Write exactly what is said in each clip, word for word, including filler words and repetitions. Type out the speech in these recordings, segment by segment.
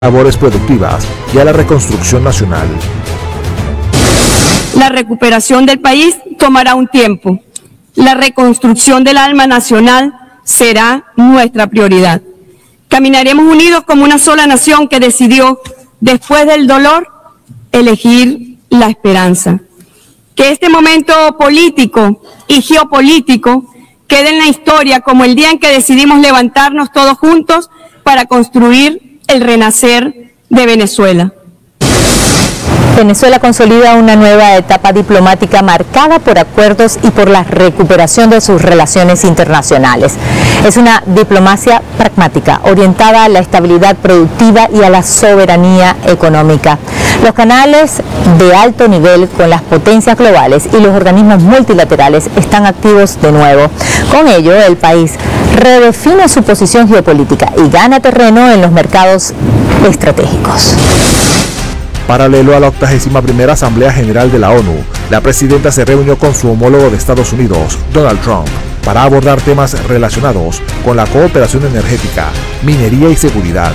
labores productivas y a la reconstrucción nacional. La recuperación del país tomará un tiempo. La reconstrucción del alma nacional será nuestra prioridad. Caminaremos unidos como una sola nación que decidió, después del dolor, elegir la esperanza. Que este momento político y geopolítico quede en la historia como el día en que decidimos levantarnos todos juntos para construir el renacer de Venezuela. Venezuela consolida una nueva etapa diplomática marcada por acuerdos y por la recuperación de sus relaciones internacionales. Es una diplomacia pragmática, orientada a la estabilidad productiva y a la soberanía económica. Los canales de alto nivel con las potencias globales y los organismos multilaterales están activos de nuevo. Con ello, el país redefine su posición geopolítica y gana terreno en los mercados estratégicos. Paralelo a la octagésima primera Asamblea General de la ONU, la presidenta se reunió con su homólogo de Estados Unidos, Donald Trump, para abordar temas relacionados con la cooperación energética, minería y seguridad.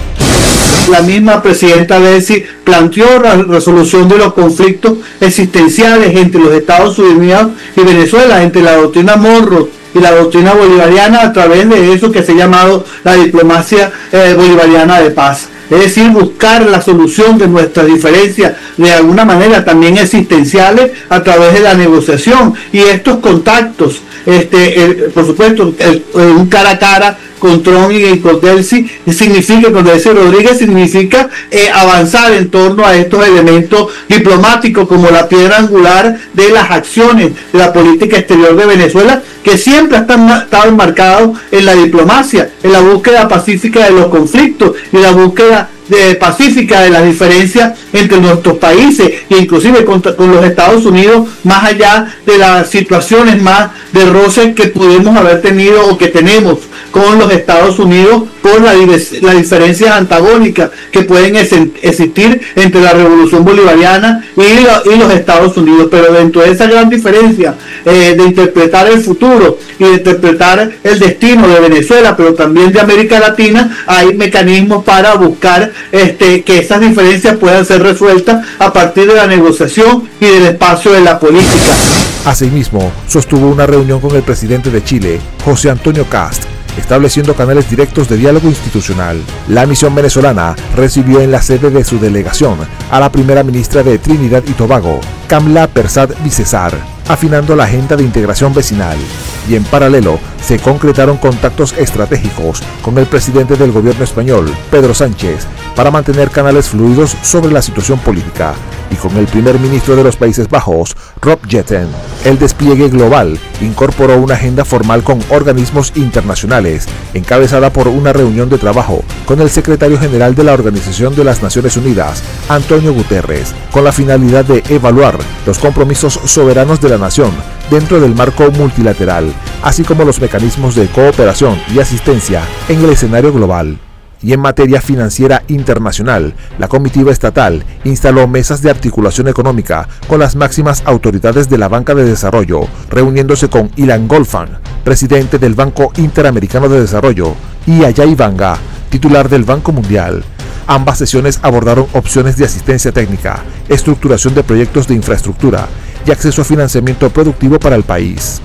La misma presidenta Bessy planteó la resolución de los conflictos existenciales entre los Estados Unidos y Venezuela, entre la doctrina Monroe y la doctrina bolivariana, a través de eso que se ha llamado la diplomacia eh, bolivariana de paz. Es decir, buscar la solución de nuestras diferencias de alguna manera también existenciales a través de la negociación y estos contactos, este, el, por supuesto, el, el, un cara a cara con Trump y con Delcy significa, con Delcy Rodríguez significa eh, avanzar en torno a estos elementos diplomáticos como la piedra angular de las acciones de la política exterior de Venezuela, que siempre ha estado enmarcado en la diplomacia, en la búsqueda pacífica de los conflictos y la búsqueda de pacífica de las diferencias entre nuestros países e inclusive con, con los Estados Unidos, más allá de las situaciones más de roces que pudimos haber tenido o que tenemos con los Estados Unidos por la, las diferencias antagónicas que pueden existir entre la Revolución Bolivariana y, lo, y los Estados Unidos. Pero dentro de esa gran diferencia eh, de interpretar el futuro y de interpretar el destino de Venezuela, pero también de América Latina, hay mecanismos para buscar este, que esas diferencias puedan ser resueltas a partir de la negociación y del espacio de la política. Asimismo, sostuvo una reunión con el presidente de Chile, José Antonio Kast, estableciendo canales directos de diálogo institucional. La misión venezolana recibió en la sede de su delegación a la primera ministra de Trinidad y Tobago, Kamla Persad-Bissessar, afinando la agenda de integración vecinal. Y en paralelo, se concretaron contactos estratégicos con el presidente del gobierno español, Pedro Sánchez, para mantener canales fluidos sobre la situación política, y con el primer ministro de los Países Bajos, Rob Jetten. El despliegue global incorporó una agenda formal con organismos internacionales, encabezada por una reunión de trabajo con el secretario general de la Organización de las Naciones Unidas, Antonio Guterres, con la finalidad de evaluar los compromisos soberanos de la nación dentro del marco multilateral, así como los mecanismos de cooperación y asistencia en el escenario global. Y en materia financiera internacional, la comitiva estatal instaló mesas de articulación económica con las máximas autoridades de la Banca de Desarrollo, reuniéndose con Ilan Goldfan, presidente del Banco Interamericano de Desarrollo, y Ajay Banga, titular del Banco Mundial. Ambas sesiones abordaron opciones de asistencia técnica, estructuración de proyectos de infraestructura y acceso a financiamiento productivo para el país.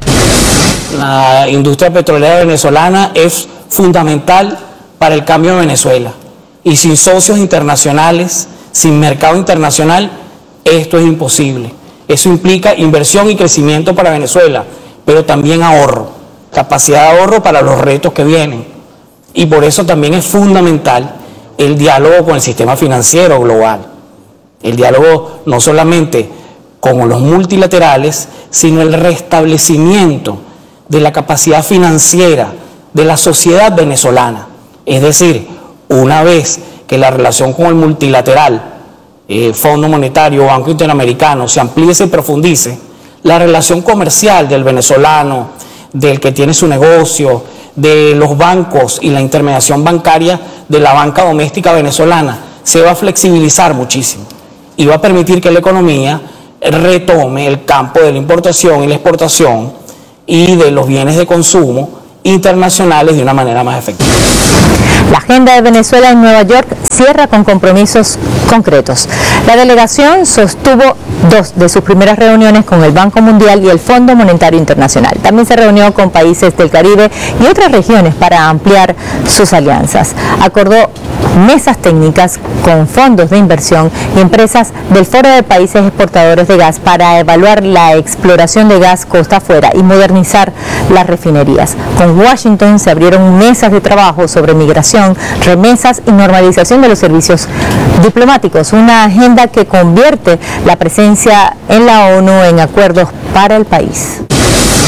La industria petrolera venezolana es fundamental para el cambio de Venezuela, y sin socios internacionales, sin mercado internacional, esto es imposible. Eso implica inversión y crecimiento para Venezuela, pero también ahorro, capacidad de ahorro para los retos que vienen, y por eso también es fundamental el diálogo con el sistema financiero global, el diálogo no solamente con los multilaterales, sino el restablecimiento de la capacidad financiera de la sociedad venezolana. Es decir, una vez que la relación con el multilateral, eh, Fondo Monetario, Banco Interamericano, se amplíe y se profundice, la relación comercial del venezolano, del que tiene su negocio, de los bancos y la intermediación bancaria de la banca doméstica venezolana, se va a flexibilizar muchísimo y va a permitir que la economía retome el campo de la importación y la exportación y de los bienes de consumo internacionales de una manera más efectiva. La agenda de Venezuela en Nueva York cierra con compromisos concretos. La delegación sostuvo dos de sus primeras reuniones con el Banco Mundial y el Fondo Monetario Internacional. También se reunió con países del Caribe y otras regiones para ampliar sus alianzas. Acordó mesas técnicas con fondos de inversión y empresas del Foro de Países Exportadores de Gas para evaluar la exploración de gas costa afuera y modernizar las refinerías. Con Washington se abrieron mesas de trabajo sobre migración, remesas y normalización de los servicios diplomáticos, una agenda que convierte la presencia en la ONU en acuerdos para el país.